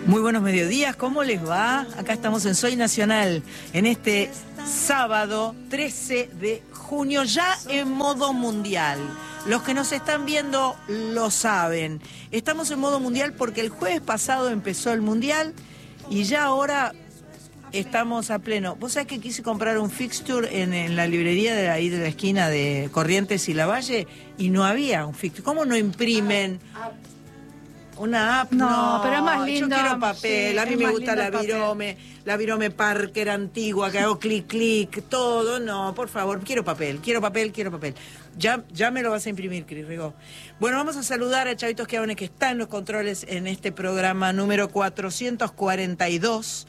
Muy buenos mediodías, ¿cómo les va? Acá estamos en Soy Nacional, en este sábado 13 de junio, ya en modo mundial. Los que nos están viendo lo saben. Estamos en modo mundial porque el jueves pasado empezó el mundial y ya ahora estamos a pleno. Vos sabés que quise comprar un fixture en la librería de ahí de la esquina de Corrientes y Lavalle y no había un fixture. ¿Cómo no imprimen una app? No, pero es más lindo. Yo quiero papel, sí, a mí me gusta la Virome Parker antigua, que hago clic, clic, todo. No, por favor, quiero papel. Ya me lo vas a imprimir, Cris Rigó. Bueno, vamos a saludar a Chavito Schiavone, que está en los controles en este programa número 442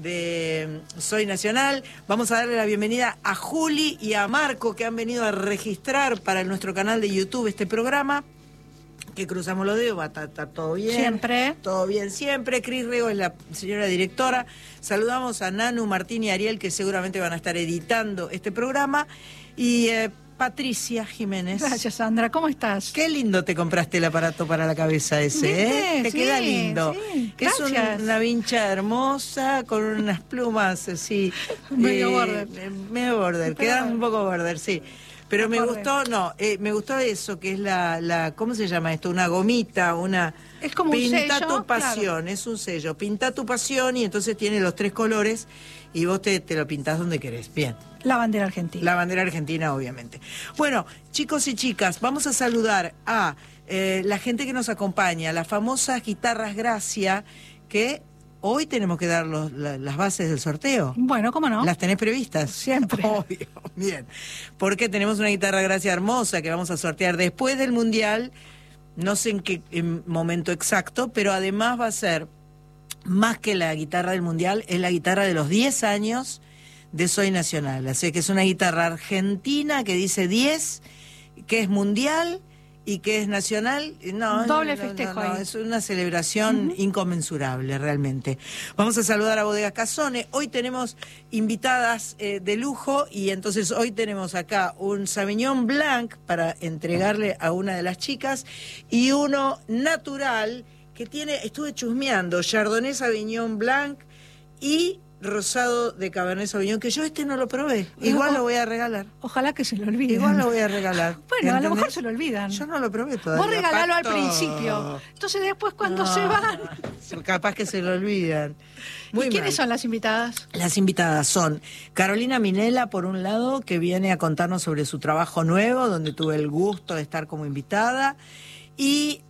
de Soy Nacional. Vamos a darle la bienvenida a Juli y a Marco, que han venido a registrar para nuestro canal de YouTube este programa. Que cruzamos los dedos, va a estar todo bien. Siempre. Todo bien, siempre. Cris Rego es la señora directora. Saludamos a Nanu, Martín y Ariel, que seguramente van a estar editando este programa. Y Patricia Jiménez. Gracias, Sandra. ¿Cómo estás? Qué lindo te compraste el aparato para la cabeza ese, ¿eh? Te queda lindo. Sí, es una vincha hermosa con unas plumas así. Medio border. Medio border. Quedan un poco border, sí. Pero me gustó, me gustó eso, que es la ¿cómo se llama esto? Una gomita, es como un sello. Pinta tu pasión, claro. Es un sello. Pinta tu pasión y entonces tiene los 3 colores y vos te lo pintás donde querés. Bien. La bandera argentina. La bandera argentina, obviamente. Bueno, chicos y chicas, vamos a saludar a la gente que nos acompaña, las famosas guitarras Gracia, que hoy tenemos que dar las bases del sorteo. Bueno, ¿cómo no? ¿Las tenés previstas? Siempre. Obvio, bien. Porque tenemos una guitarra Gracia hermosa que vamos a sortear después del Mundial, no sé en qué momento exacto, pero además va a ser, más que la guitarra del Mundial, es la guitarra de los 10 años de Soy Nacional. Así que es una guitarra argentina que dice 10, que es mundial y que es nacional. Doble festejo ahí. Es una celebración inconmensurable realmente. Vamos a saludar a Bodegas Casone. Hoy tenemos invitadas de lujo y entonces hoy tenemos acá un Sauvignon Blanc para entregarle a una de las chicas y uno natural que estuve chusmeando, Chardonnay Sauvignon Blanc y rosado de Cabernet Sauvignon, que yo no lo probé. Igual lo voy a regalar. Ojalá que se lo olviden. Igual lo voy a regalar. Bueno, ¿entendés? A lo mejor se lo olvidan. Yo no lo probé todavía. Vos regalalo al principio. Entonces después cuando se van... Capaz que se lo olvidan. ¿Y quiénes son las invitadas? Las invitadas son Carolina Minella, por un lado, que viene a contarnos sobre su trabajo nuevo, donde tuve el gusto de estar como invitada. Y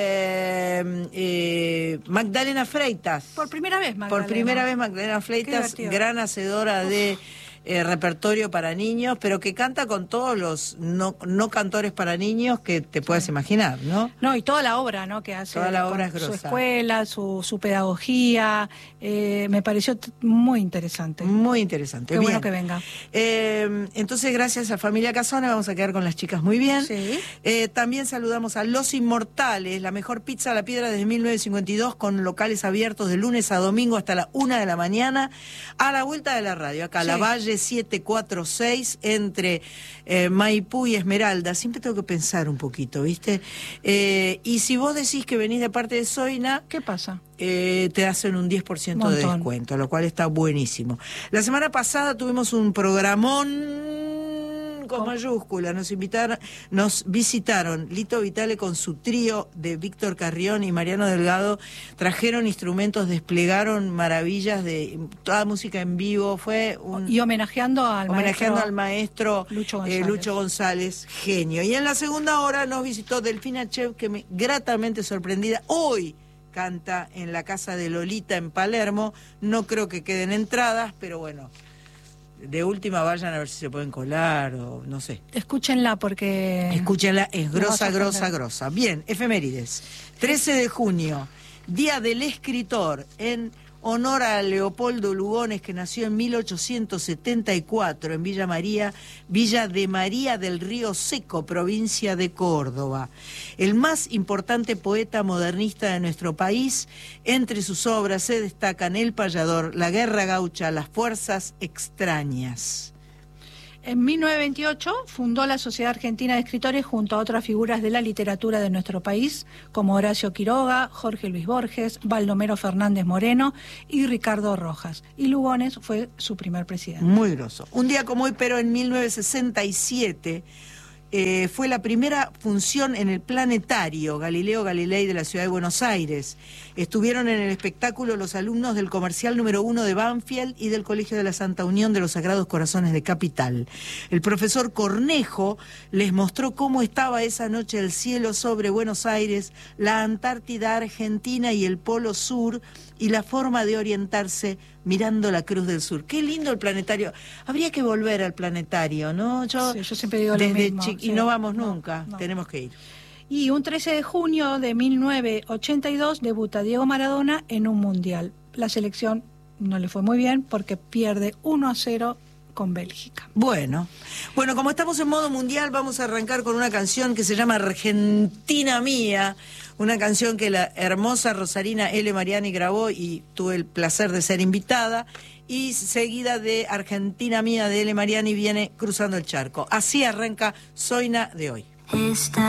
Magdalena Freitas. Por primera vez, Magdalena Freitas, gran hacedora de repertorio para niños, pero que canta con todos los no cantores para niños que te puedas imaginar, ¿no? No, y toda la obra, ¿no? Que hace. Toda la obra es grosa. Su escuela, su pedagogía, me pareció muy interesante. Muy interesante. Qué bueno que venga. Entonces, gracias a Familia Casone, vamos a quedar con las chicas muy bien. Sí. También saludamos a Los Inmortales, la mejor pizza a la piedra desde 1952, con locales abiertos de lunes a domingo hasta la 1 de la mañana, a la vuelta de la radio, acá, sí. Lavalle 746, entre Maipú y Esmeralda. Siempre tengo que pensar un poquito, ¿viste? Y si vos decís que venís de parte de Soina, ¿qué pasa? Te hacen un 10% de descuento, lo cual está buenísimo. La semana pasada tuvimos un programón con mayúscula. Nos visitaron Lito Vitale con su trío de Víctor Carrión y Mariano Delgado. Trajeron instrumentos, desplegaron maravillas de toda música en vivo. Y homenajeando al maestro Lucho González, genio. Y en la segunda hora nos visitó Delfina Chev, que me gratamente sorprendida. Hoy canta en la casa de Lolita en Palermo. No creo que queden entradas, pero bueno, de última vayan a ver si se pueden colar o no sé. Escúchenla porque... Escúchenla, es grosa. Bien, efemérides. 13 de junio, Día del Escritor, en honor a Leopoldo Lugones, que nació en 1874 en Villa de María del Río Seco, provincia de Córdoba. El más importante poeta modernista de nuestro país. Entre sus obras se destacan El Payador, La Guerra Gaucha, Las Fuerzas Extrañas. En 1928 fundó la Sociedad Argentina de Escritores junto a otras figuras de la literatura de nuestro país, como Horacio Quiroga, Jorge Luis Borges, Baldomero Fernández Moreno y Ricardo Rojas. Y Lugones fue su primer presidente. Muy groso. Un día como hoy, pero en 1967... fue la primera función en el Planetario Galileo Galilei de la ciudad de Buenos Aires. Estuvieron en el espectáculo los alumnos del Comercial número 1 de Banfield y del Colegio de la Santa Unión de los Sagrados Corazones de Capital. El profesor Cornejo les mostró cómo estaba esa noche el cielo sobre Buenos Aires, la Antártida Argentina y el Polo Sur, y la forma de orientarse mirando la Cruz del Sur. Qué lindo el planetario. Habría que volver al planetario, ¿no? Sí, yo siempre digo lo mismo. Y no vamos nunca, tenemos que ir. Y un 13 de junio de 1982 debuta Diego Maradona en un mundial. La selección no le fue muy bien porque pierde 1-0 con Bélgica. Bueno, como estamos en modo mundial, vamos a arrancar con una canción que se llama Argentina Mía, una canción que la hermosa Rosarina L. Mariani grabó y tuve el placer de ser invitada, y seguida de Argentina Mía de L. Mariani viene Cruzando el Charco. Así arranca Zoina de hoy.